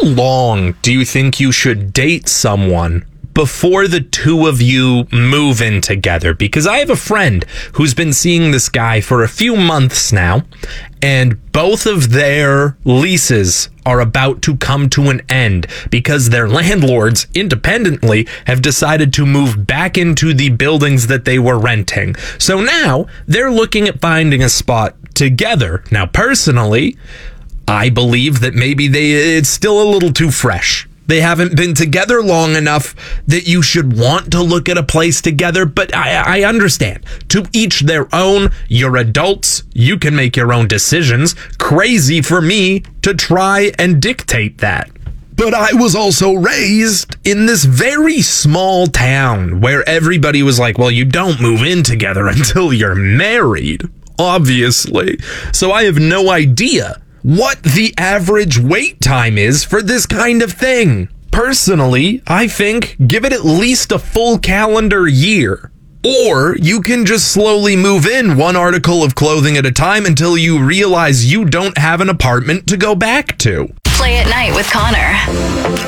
long do you think you should date someone before the two of you move in together? Because I have a friend who's been seeing this guy for a few months now, and both of their leases are about to come to an end because their landlords independently have decided to move back into the buildings that they were renting. So now they're looking at finding a spot together. Now, personally, I believe that maybe it's still a little too fresh. They haven't been together long enough that you should want to look at a place together, but I understand. To each their own. You're adults. You can make your own decisions. Crazy for me to try and dictate that. But I was also raised in this very small town where everybody was like, well, you don't move in together until you're married, obviously. So I have no idea what the average wait time is for this kind of thing. Personally, I think give it at least a full calendar year. Or you can just slowly move in one article of clothing at a time until you realize you don't have an apartment to go back to. Play at Night with Connor.